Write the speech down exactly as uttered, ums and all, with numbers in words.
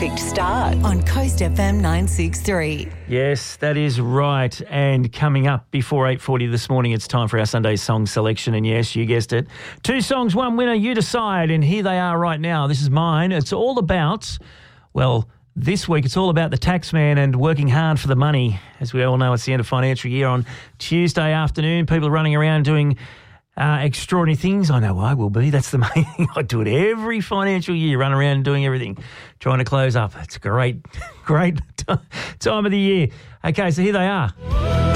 Start on Coast F M nine sixty-three. Yes, that is right. And coming up before eight forty this morning, it's time for our Sunday song selection. And yes, you guessed it. Two songs, one winner, you decide. And here they are right now. This is mine. It's all about, well, this week it's all about the taxman and working hard for the money. As we all know, it's the end of financial year on Tuesday afternoon. People are running around doing Uh, extraordinary things. I know I will be. That's the main thing. I do it every financial year, run around doing everything, trying to close up. It's a great, great t- time of the year. Okay, so here they are.